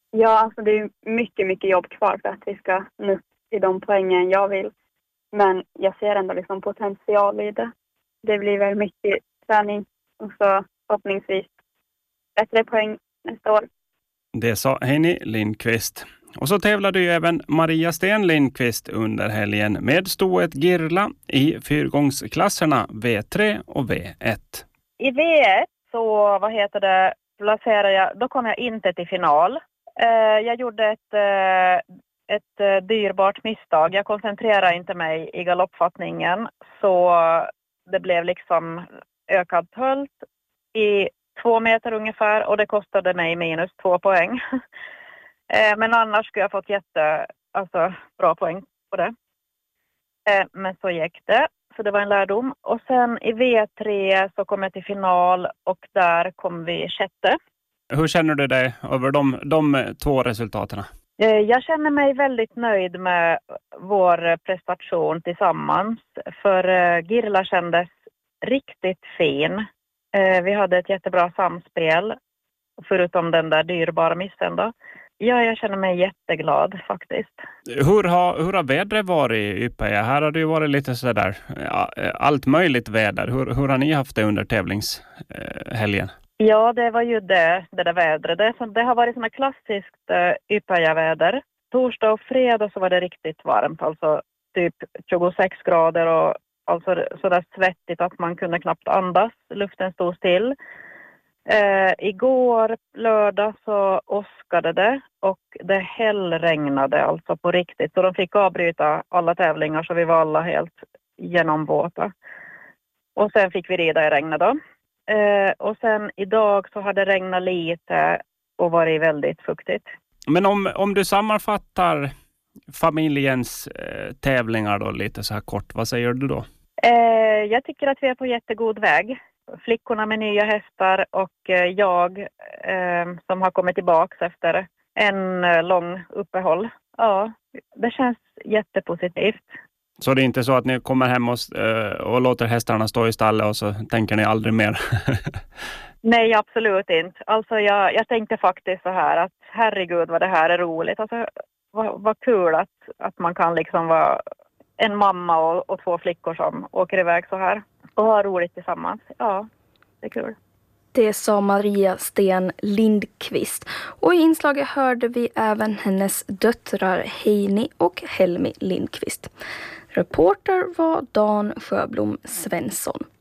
Ja, alltså det är mycket, mycket jobb kvar för att vi ska nå i de poängen jag vill. Men jag ser ändå liksom potential i det. Det blir väl mycket träning och så förhoppningsvis bättre poäng nästa år. Det sa Heini Lindqvist. Och så tävlade ju även Maria Sten Lindqvist under helgen med stoet Girla i fyrgångsklasserna V3 och V1. I V1 så placerade jag, då kom jag inte till final. Jag gjorde ett dyrbart misstag. Jag koncentrerade inte mig i galoppfattningen, så det blev liksom ökad hölt i 2 meter ungefär, och det kostade mig -2 poäng. Men annars skulle jag fått bra poäng på det. Men så gick det. Så det var en lärdom. Och sen i V3 så kom jag till final och där kom vi 6:e. Hur känner du dig över de 2 resultaten? Jag känner mig väldigt nöjd med vår prestation tillsammans. För Girla kändes riktigt fin. Vi hade ett jättebra samspel, förutom den där dyrbara missen då. Ja, jag känner mig jätteglad faktiskt. Hur har vädret varit i Ypäjä? Här har det ju varit lite sådär allt möjligt väder. Hur har ni haft det under tävlingshelgen? Ja, det var ju det där vädret. Det har varit sådana klassiskt Ypäjä-väder. Torsdag och fredag så var det riktigt varmt, alltså typ 26 grader och alltså sådär svettigt att man kunde knappt andas. Luften stod still. Igår lördag så åskade det och det hällregnade alltså på riktigt. Så de fick avbryta alla tävlingar, så vi var alla helt genomvåta. Och sen fick vi rida i regnet då. Och sen idag så hade det regnat lite och varit väldigt fuktigt. Men om du sammanfattar familjens tävlingar då lite så här kort, vad säger du då? Jag tycker att vi är på jättegod väg. Flickorna med nya hästar och jag som har kommit tillbaka efter en lång uppehåll. Ja, det känns jättepositivt. Så det är inte så att ni kommer hem och låter hästarna stå i stallet och så tänker ni aldrig mer? Nej, absolut inte. Alltså jag tänkte faktiskt så här att herregud vad det här är roligt. Alltså vad kul att man kan liksom vara en mamma och 2 flickor som åker iväg så här och har roligt tillsammans. Ja, det är kul. Det sa Maria Sten Lindqvist. Och i inslaget hörde vi även hennes döttrar Heini och Helmi Lindqvist. Reporter var Dan Sjöblom Svensson.